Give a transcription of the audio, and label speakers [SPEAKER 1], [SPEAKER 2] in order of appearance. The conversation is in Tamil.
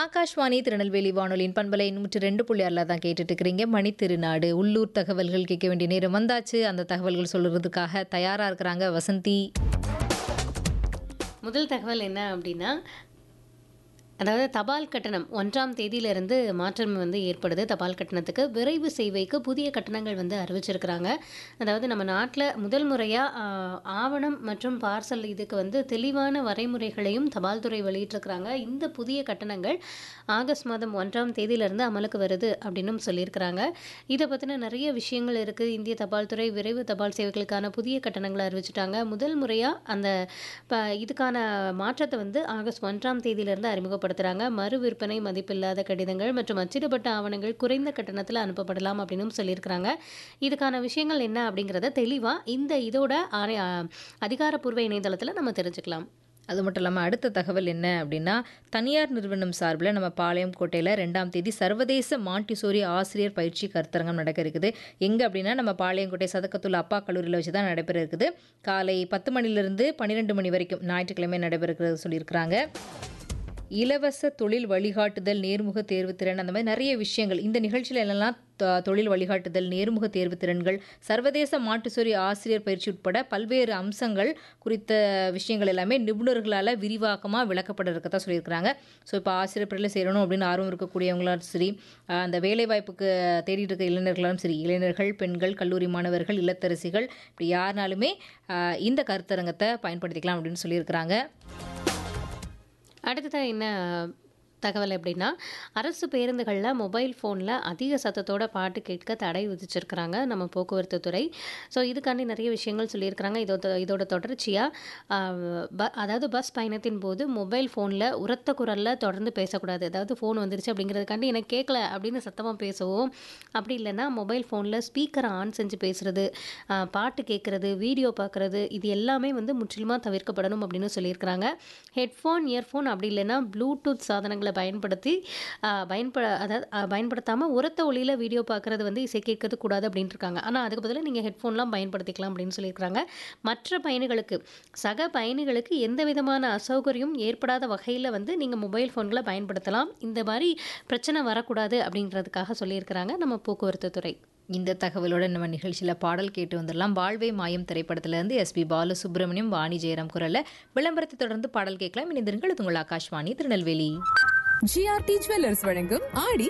[SPEAKER 1] ஆகாஷ்வாணி திருநெல்வேலி வானொலியின் பண்பலை 102.6 தான் கேட்டுட்டு இருக்கிறீங்க. மணி திருநாடு உள்ளூர் தகவல்கள் கேட்க வேண்டிய நேரம் வந்தாச்சு. அந்த தகவல்கள் சொல்றதுக்காக தயாரா இருக்கிறாங்க வசந்தி.
[SPEAKER 2] முதல் தகவல் என்ன அப்படின்னா, அதாவது தபால் கட்டணம் 1ஆம் தேதியிலிருந்து மாற்றம் ஏற்படுது. தபால் கட்டணத்துக்கு விரைவு சேவைக்கு புதிய கட்டணங்கள் அறிவிச்சிருக்கிறாங்க. அதாவது நம்ம நாட்டில் முதல் முறையாக ஆவணம் மற்றும் பார்சல் இதுக்கு தெளிவான வரைமுறைகளையும் தபால் துறை வெளியிட்டிருக்கிறாங்க. இந்த புதிய கட்டணங்கள் ஆகஸ்ட் மாதம் 1ஆம் தேதியிலிருந்து அமலுக்கு வருது அப்படின்னும் சொல்லியிருக்கிறாங்க. இதை பற்றின நிறைய விஷயங்கள் இருக்குது. இந்திய தபால் துறை விரைவு தபால் சேவைகளுக்கான புதிய கட்டணங்களை அறிவிச்சிட்டாங்க. முதல் முறையாக அந்த இதுக்கான மாற்றத்தை ஆகஸ்ட் 1ஆம் தேதியிலிருந்து அறிமுகப்படுத்துகிறாங்க. மறு விற்பனை மதிப்பில்லாத கடிதங்கள் மற்றும் அச்சிடப்பட்ட ஆவணங்கள் குறைந்த கட்டணத்தில் அனுப்பப்படலாம் அப்படின்னு சொல்லியிருக்கிறாங்க. இதுக்கான விஷயங்கள் என்ன அப்படிங்கிறத தெளிவாக இதோட அதிகாரப்பூர்வ இணையதளத்தில் நம்ம தெரிஞ்சுக்கலாம்.
[SPEAKER 1] அது மட்டும் இல்லாமல் அடுத்த தகவல் என்ன அப்படின்னா, தனியார் நிறுவனம் சார்பில் நம்ம பாளையம் கோட்டையில் 2ஆம் தேதி சர்வதேச மாண்டிசோரி ஆசிரியர் பயிற்சி கருத்தரங்கம் நடக்க இருக்குது. எங்கே அப்படின்னா நம்ம பாளையங்கோட்டை சதக்கத்துள்ள அப்பா கல்லூரியில் வச்சு தான் நடைபெற இருக்குது. காலை 10 மணிலிருந்து 12 மணி வரைக்கும் ஞாயிற்றுக்கிழமை நடைபெறுகிறது சொல்லியிருக்கிறாங்க. இலவச தொழில் வழிகாட்டுதல், நேர்முக தேர்வு திறன், அந்த மாதிரி நிறைய விஷயங்கள் இந்த நிகழ்ச்சியில் எல்லாம் தொழில் வழிகாட்டுதல், நேர்முக தேர்வு திறன்கள், சர்வதேச மாண்டிசோரி ஆசிரியர் பயிற்சி உட்பட பல்வேறு அம்சங்கள் குறித்த விஷயங்கள் எல்லாமே நிபுணர்களால் விரிவாக்கமாக விளக்கப்பட இருக்கதான் சொல்லியிருக்கிறாங்க. ஸோ இப்போ ஆசிரியர் பணியில் சேரணும் அப்படின்னு ஆர்வம் இருக்கக்கூடியவங்களாலும் சரி, அந்த வேலைவாய்ப்புக்கு தேடிட்டு இருக்க இளைஞர்களாலும் சரி, இளைஞர்கள், பெண்கள், கல்லூரி மாணவர்கள், இல்லத்தரசிகள், இப்படி யாருனாலுமே இந்த கருத்தரங்கத்தை பயன்படுத்திக்கலாம் அப்படின்னு சொல்லியிருக்கிறாங்க.
[SPEAKER 2] அடுத்ததாக என்ன தகவல் அப்படின்னா, அரசு பேருந்துகளில் மொபைல் ஃபோனில் அதிக சத்தத்தோட பாட்டு கேட்க தடை விதிச்சிருக்கிறாங்க நம்ம போக்குவரத்து துறை. ஸோ இதுக்காண்டி நிறைய விஷயங்கள் சொல்லியிருக்கிறாங்க. இதோட தொடர்ச்சியாக அதாவது பஸ் பயணத்தின் போது மொபைல் ஃபோனில் உரத்த குரலில் தொடர்ந்து பேசக்கூடாது. அதாவது ஃபோன் வந்துருச்சு அப்படிங்கிறதுக்காண்டி எனக்கு கேட்கல அப்படின்னு சத்தமாக பேசவும், அப்படி இல்லைன்னா மொபைல் ஃபோனில் ஸ்பீக்கரை ஆன் செஞ்சு பேசுகிறது, பாட்டு கேட்குறது, வீடியோ பார்க்குறது, இது எல்லாமே முற்றிலுமாக தவிர்க்கப்படணும் அப்படின்னு சொல்லியிருக்கிறாங்க. ஹெட்ஃபோன், இயர்ஃபோன் அப்படி இல்லைன்னா ப்ளூடூத் சாதனங்களை பயன்படுத்தாமல் உரத்த ஒளியில் வீடியோ பார்க்குறது இசை கேட்கறது கூடாது அப்படின்ட்டு இருக்காங்க. ஆனால் அதுக்கு பதிலாக நீங்கள் ஹெட்ஃபோன்லாம் பயன்படுத்திக்கலாம் அப்படின்னு சொல்லியிருக்கிறாங்க. மற்ற பயணிகளுக்கு, சக பயணிகளுக்கு எந்த விதமான அசௌகரியம் ஏற்படாத வகையில் நீங்கள் மொபைல் ஃபோன்களை பயன்படுத்தலாம். இந்த மாதிரி பிரச்சனை வரக்கூடாது அப்படின்றதுக்காக சொல்லியிருக்கிறாங்க நம்ம போக்குவரத்து துறை.
[SPEAKER 1] இந்த தகவலோட நம்ம நிகழ்ச்சியில் பாடல் கேட்டு வந்துடலாம். வாழ்வே மாயம் திரைப்படத்திலிருந்து எஸ்பி பாலசுப்ரமணியம், வாணி ஜெயராம் குரலில். விளம்பரத்தை தொடர்ந்து பாடல் கேட்கலாம். இணைந்திருங்கள். இது உங்கள் ஆகாஷ்வாணி திருநெல்வேலி.
[SPEAKER 3] ஜிஆர்டி ஜுவல்லர்ஸ் வழங்கும் ஆடி